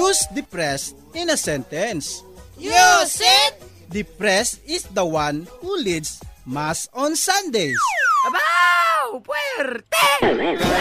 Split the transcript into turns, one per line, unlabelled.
Use depressed in a sentence.
Use it!
Depressed is the one who leads Mass on Sundays.
Abaw! Puwerte!